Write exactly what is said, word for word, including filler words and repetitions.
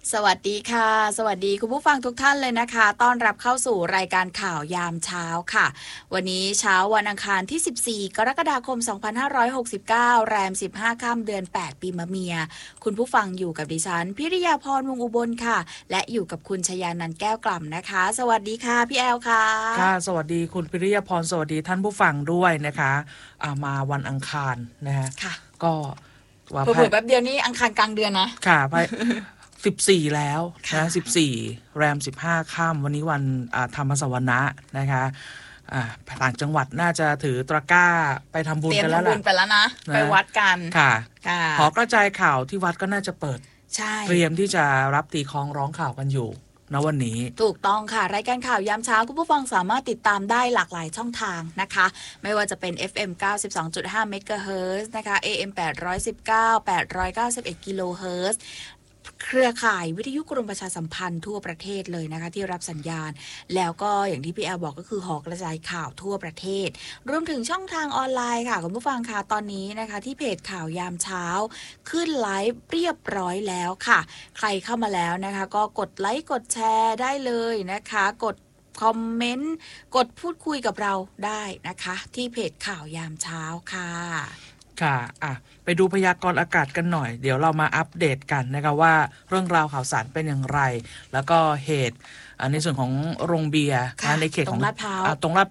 สวัสดีค่ะสวัสดีคุณผู้ฟังทุกท่านเลยนะคะต้อนรับเข้าสู่รายการข่าวยามเช้าค่ะวันนี้เช้าวันอังคารที่สิบสี่กรกฎาคมสองพันห้าร้อยหกสิบเก้าแรมสิบห้าค่ำเดือนแปดปีมะเมียคุณผู้ฟังอยู่กับดิฉันพิริยาพรวงอุบลค่ะและอยู่กับคุณชยานันท์แก้วกล่ำนะคะสวัสดีค่ะพี่แอลค่ะค่ะสวัสดีคุณพิริยาพรสวัสดีท่านผู้ฟังด้วยนะคะามาวันอังคารนะฮะค่ะก็ว่าเผื่อๆแป๊บเดียวนี้อังคารกลางเดือนนะค่ะไปสิบสี่แล้วนะสิบสี่แรมสิบห้าค่ำวันนี้วันธรรมสวนะนะคะต่างจังหวัดน่าจะถือตะกร้าไปทำบุญกันแล้วล่ะเตรียมทำบุญไปแล้วนะไปวัดกันค่ะหอกระจายข่าวที่วัดก็น่าจะเปิดใช่เตรียมที่จะรับตีคล้องร้องข่าวกันอยู่ณวันนี้ถูกต้องค่ะรายการข่าวยามเช้าคุณผู้ฟังสามารถติดตามได้หลากหลายช่องทางนะคะไม่ว่าจะเป็น เอฟ เอ็ม เก้าสิบสองจุดห้า เมกะเฮิรตซ์นะคะ เอ เอ็ม แปดร้อยสิบเก้า แปดร้อยเก้าสิบเอ็ด กิโลเฮิรตซ์เครือข่ายวิทยุกรมประชาสัมพันธ์ทั่วประเทศเลยนะคะที่รับสัญญาณแล้วก็อย่างที่พี่แอลบอกก็คือหอกระจายข่าวทั่วประเทศรวมถึงช่องทางออนไลน์ค่ะคุณผู้ฟังค่ะตอนนี้นะคะที่เพจข่าวยามเช้าขึ้นไลฟ์เรียบร้อยแล้วค่ะใครเข้ามาแล้วนะคะก็กดไลค์กดแชร์ได้เลยนะคะกดคอมเมนต์กดพูดคุยกับเราได้นะคะที่เพจข่าวยามเช้าค่ะค่ะอ่ะไปดูพยากรณ์อากาศกันหน่อยเดี๋ยวเรามาอัปเดตกันนะคะว่าเรื่องราวข่าวสารเป็นอย่างไรแล้วก็เหตุในส่วนของโรงเบียร์ในเขตของตรงลาดพร้าวตรงลาด